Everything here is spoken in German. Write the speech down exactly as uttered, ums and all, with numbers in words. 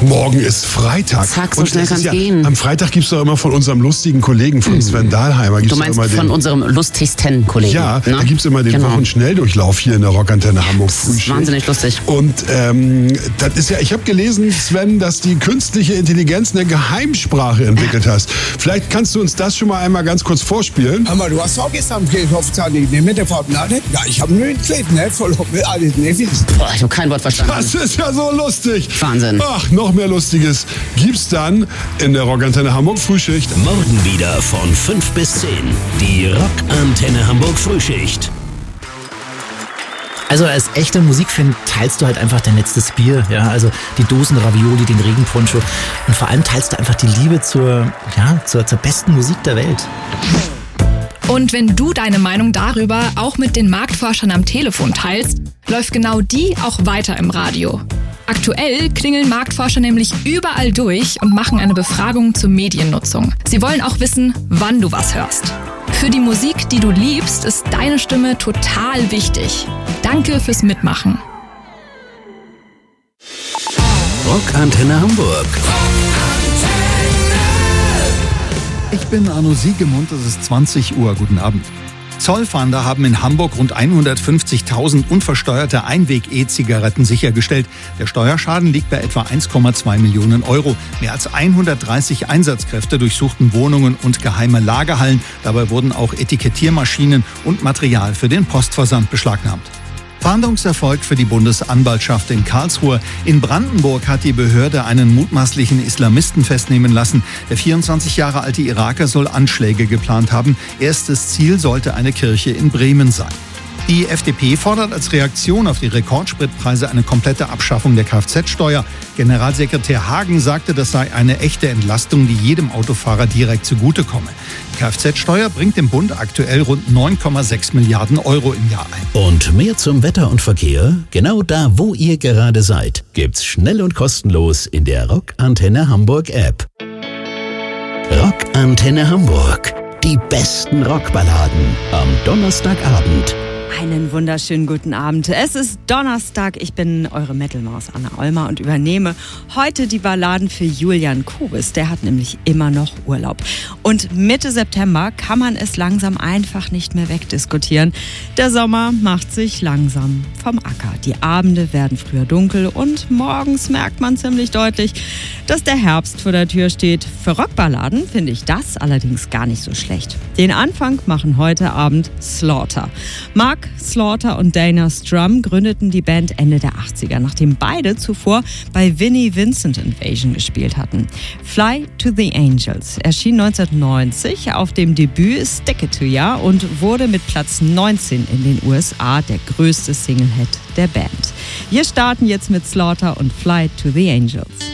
Morgen ist Freitag. Zack, so und schnell kann es ja, gehen. Am Freitag gibt es doch immer von unserem lustigen Kollegen, von Sven Dahlheimer. Du meinst immer von den, unserem lustigsten Kollegen. Ja, ne? da gibt es immer den genau. Wochenschnelldurchlauf hier in der Rockantenne Hamburg Das ist Frühschicht. wahnsinnig lustig. Und ähm, das ist ja, ich habe gelesen, Sven, dass die künstliche Intelligenz eine Geheimsprache entwickelt hast. Vielleicht kannst du uns das schon mal einmal ganz kurz vorspielen. Aber du hast auch gestern gekauft, die mit der Fortnite. Ja, ich habe nur einen Klick, ne? Voll mit alles Nevis. Boah, ich habe kein Wort verstanden. Das ist ja so lustig. Wahnsinn. Ach, noch mehr Lustiges gibt's dann in der Rockantenne Hamburg Frühschicht. Morgen wieder von fünf bis zehn. Die Rockantenne Hamburg Frühschicht. Also als echter Musikfan teilst du halt einfach dein letztes Bier, ja, also die Dosen Ravioli, den Regenponcho und vor allem teilst du einfach die Liebe zur, ja, zur, zur besten Musik der Welt. Und wenn du deine Meinung darüber auch mit den Marktforschern am Telefon teilst, läuft genau die auch weiter im Radio. Aktuell klingeln Marktforscher nämlich überall durch und machen eine Befragung zur Mediennutzung. Sie wollen auch wissen, wann du was hörst. Für die Musik, die du liebst, ist deine Stimme total wichtig. Danke fürs Mitmachen. Rockantenne Hamburg. Ich bin Arno Siegemund, es ist zwanzig Uhr. Guten Abend. Zollfahnder haben in Hamburg rund hundertfünfzigtausend unversteuerte Einweg-E-Zigaretten sichergestellt. Der Steuerschaden liegt bei etwa eins Komma zwei Millionen Euro. Mehr als hundertdreißig Einsatzkräfte durchsuchten Wohnungen und geheime Lagerhallen. Dabei wurden auch Etikettiermaschinen und Material für den Postversand beschlagnahmt. Fahndungserfolg für die Bundesanwaltschaft in Karlsruhe. In Brandenburg hat die Behörde einen mutmaßlichen Islamisten festnehmen lassen. Der vierundzwanzig Jahre alte Iraker soll Anschläge geplant haben. Erstes Ziel sollte eine Kirche in Bremen sein. Die F D P fordert als Reaktion auf die Rekordspritpreise eine komplette Abschaffung der Kfz-Steuer. Generalsekretär Hagen sagte, das sei eine echte Entlastung, die jedem Autofahrer direkt zugutekomme. Die Kfz-Steuer bringt dem Bund aktuell rund neun Komma sechs Milliarden Euro im Jahr ein. Und mehr zum Wetter und Verkehr? Genau da, wo ihr gerade seid, gibt's schnell und kostenlos in der Rockantenne Hamburg App. Rockantenne Hamburg. Die besten Rockballaden am Donnerstagabend. Einen wunderschönen guten Abend. Es ist Donnerstag. Ich bin eure Metal-Maus Anna Olmer und übernehme heute die Balladen für Julian Kubis. Der hat nämlich immer noch Urlaub. Und Mitte September kann man es langsam einfach nicht mehr wegdiskutieren. Der Sommer macht sich langsam vom Acker. Die Abende werden früher dunkel und morgens merkt man ziemlich deutlich, dass der Herbst vor der Tür steht. Für Rockballaden finde ich das allerdings gar nicht so schlecht. Den Anfang machen heute Abend Slaughter. Mark Slaughter und Dana Strum gründeten die Band Ende der achtziger, nachdem beide zuvor bei Vinnie Vincent Invasion gespielt hatten. Fly to the Angels erschien neunzehnhundertneunzig auf dem Debüt Stick It To Ya und wurde mit Platz neunzehn in den U S A der größte Single-Hit der Band. Wir starten jetzt mit Slaughter und Fly to the Angels.